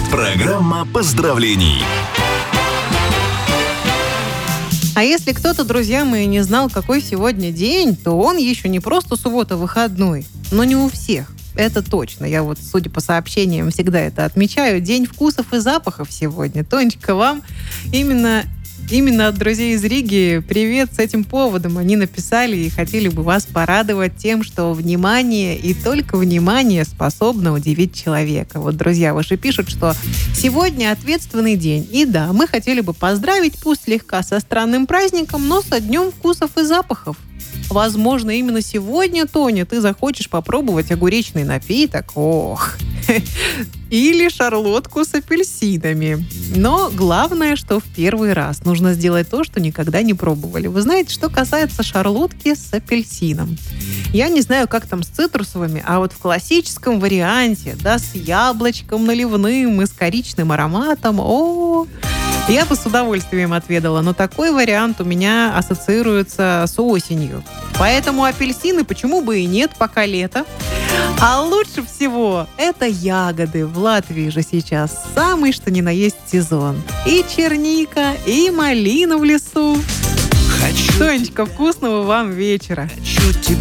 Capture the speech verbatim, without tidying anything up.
Программа поздравлений. А если кто-то, друзья мои, не знал, какой сегодня день, то он еще не просто суббота-выходной, но не у всех. Это точно. Я вот, судя по сообщениям, всегда это отмечаю. День вкусов и запахов сегодня. Тонечка, вам именно, именно от друзей из Риги привет с этим поводом. Они написали и хотели бы вас порадовать тем, что внимание и только внимание способно удивить человека. Вот друзья ваши пишут, что сегодня ответственный день. И да, мы хотели бы поздравить, пусть слегка со странным праздником, но со днем вкусов и запахов. Возможно, именно сегодня, Тоня, ты захочешь попробовать огуречный напиток. Ох! Или шарлотку с апельсинами. Но главное, что в первый раз нужно сделать то, что никогда не пробовали. Вы знаете, что касается шарлотки с апельсином. Я не знаю, как там с цитрусовыми, а вот в классическом варианте, да, с яблочком наливным и с коричным ароматом, о, я бы с удовольствием отведала, но такой вариант у меня ассоциируется с осенью. Поэтому апельсины почему бы и нет, пока лето. А лучше всего это ягоды. В Латвии же сейчас самый что ни на есть сезон. И черника, и малина в лесу. Хочу Тонечка, вкусного вам вечера. Хочу тебя